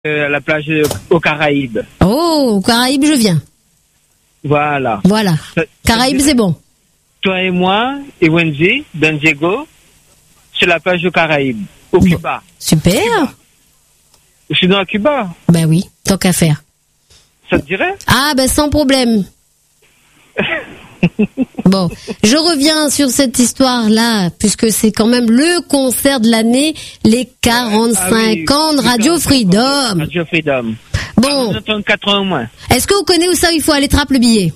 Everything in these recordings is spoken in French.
À la plage aux Caraïbes. Oh, aux Caraïbes, je viens. Voilà. Voilà. Caraïbes, c'est bon. Toi et moi, et Wendy, Don Diego, sur la plage aux Caraïbes, au Cuba. Super. Cuba. Je suis dans à Cuba. Ben oui, tant qu'à faire. Ça te dirait? Ah, ben sans problème. Bon, je reviens sur cette histoire-là, puisque c'est quand même le concert de l'année, les 45 ans de Radio Freedom. Radio Freedom. Bon. 4 ans au moins. Est-ce que vous connaissez où ça il faut aller trapper le billet?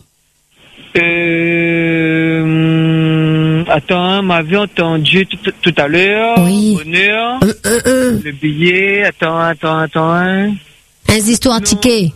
Attends, m'avait entendu tout à l'heure. Oui. Bonheur. Le billet, attends. Un histoire ticket.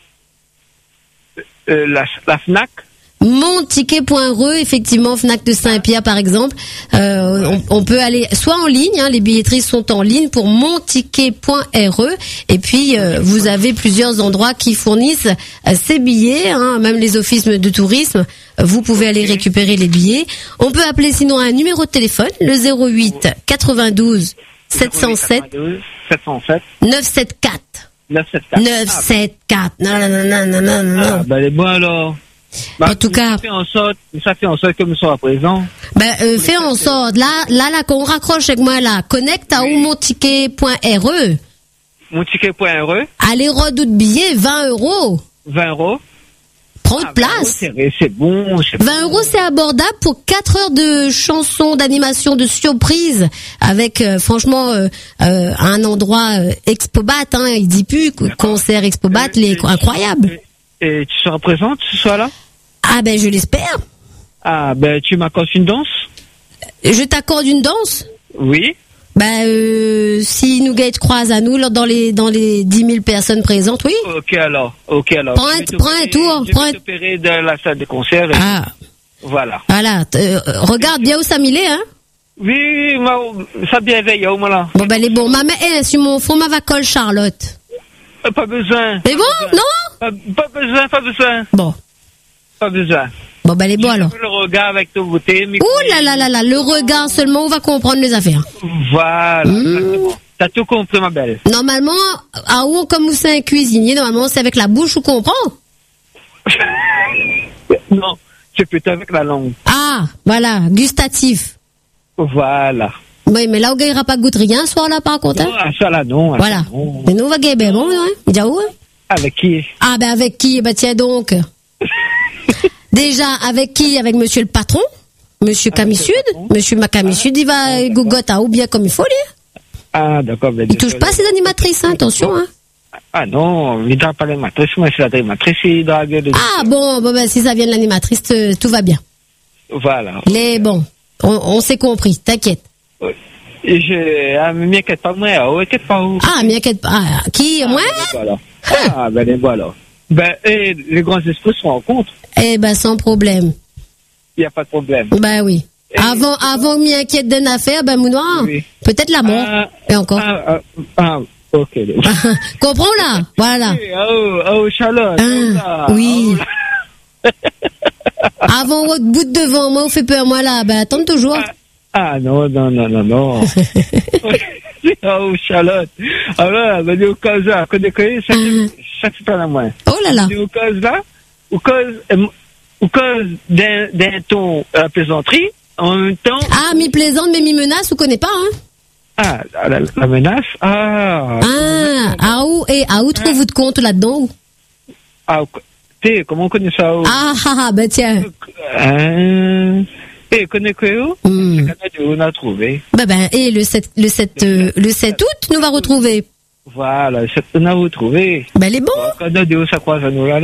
La FNAC. Monticket.re, effectivement, Fnac de Saint-Pierre par exemple. On peut aller soit en ligne, les billetteries sont en ligne pour monticket.re, et puis vous avez plusieurs endroits qui fournissent ces billets, même les offices de tourisme. Vous pouvez aller récupérer les billets. On peut appeler sinon à un numéro de téléphone, le 08 92 707 974. 974. Non. Ah, ben, les bons alors. En tout cas, ça fait en sorte que nous sommes à présent. Fais en sorte. Là, quand on raccroche avec moi, là, connecte à monticket.re. Monticket.re. Allez, redoute billet, 20 €. 20 €. Prends de place. C'est bon. 20 €, c'est abordable pour 4 heures de chansons, d'animation, de surprise, avec, franchement, un endroit Expobat, il dit plus, concert Expobat, incroyable. Et tu seras présente ce soir-là? Ah ben je l'espère. Ah ben tu m'accordes une danse? Je t'accorde une danse? Oui. Si nous Gate croise à nous dans les 10 000 personnes présentes, oui. Ok alors. Prends un tour. Je vais t'opérer de la salle de concert. Ah. Voilà. Regarde bien où ça m'est, hein. Oui, ça bien veille, au moins là. Bon ben les bons. Ma mère sur mon fond ma vacole Charlotte. Pas besoin. C'est bon, non? Pas besoin. Bon. Pas besoin. Bon, ben, les bons alors. Le regard avec ton beauté. Ouh là, le regard seulement, on va comprendre les affaires. Voilà. T'as tout compris, ma belle. Normalement, comme vous c'est un cuisinier, normalement, c'est avec la bouche, on comprend. Non, c'est plutôt avec la langue. Ah, voilà, gustatif. Voilà. Oui, mais là, on ne gagnera pas goûter rien, ce soir-là, par contre. Non, ça là, non. Voilà. Non. Mais nous, on va gagner, bon, hein. Avec qui? Ah, ben, avec qui? Ben, tiens donc. Déjà, avec qui? Avec monsieur le patron? Monsieur Camisud? Monsieur Macamisud, il va gougotter ou bien comme il faut, lui. Ah, d'accord. Il touche pas ses animatrices, attention, hein. Ah non, il ne drague pas l'animatrice, moi, c'est l'animatrice, il drague. Ah, bon, ben, si ça vient de l'animatrice, tout va bien. Voilà. Bon, on s'est compris, t'inquiète. M'inquiète pas, moi, m'inquiète pas. Ah, m'inquiète pas. Qui, moi? Voilà. Ah, ben, les voilà. Les grands esprits se rencontrent. Eh ben, sans problème. Il n'y a pas de problème. Ben oui. Avant que m'inquiète d'une affaire, ben, Mounoir, oui. Peut-être la mort. Et encore. Ok. Comprends là? Voilà. Oh, Charlotte. Oui. Avant votre bout de devant, moi, on fait peur, moi là. Ben, attends toujours. Non. Oh, Charlotte. Alors, ben, au cas là, ça fait pas la moins. Oh là là. Au cas là, au cas d'un ton à la plaisanterie, en même temps. Ah, mi-plaisante, mais mi-menace, vous connaissez pas, hein? Ah, la menace? Où trouvez-vous de compte là-dedans? Comment on connaît ça? Ben tiens. Connais quoi? C'est Canada, on a trouvé. Et le 7 août, nous va retrouver. Voilà, le 7 août, on a retrouvé. Les bons. Canada, ça croise à nous là.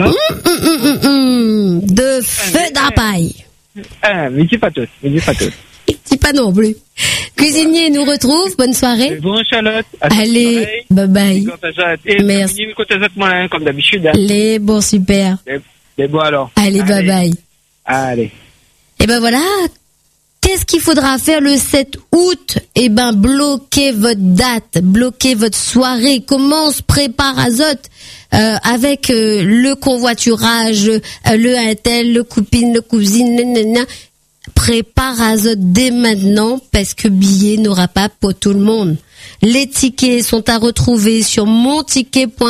De feu d'apaille. Mais dis pas tout. Dis pas non plus. Cuisinier nous retrouve. Bonne soirée. Bon, Charlotte. Allez, bye bye. Merci. Comme d'habitude. Les bons, super. Les bons alors. Allez, bye bye. Allez. Et ben voilà. Qu'est-ce qu'il faudra faire le 7 août? Bloquez votre date, bloquez votre soirée. Comment on se prépare Azote avec le convoiturage, le intel, le coupine, le cousine, prépare-le dès maintenant parce que billet n'aura pas pour tout le monde. Les tickets sont à retrouver sur monticket.fr.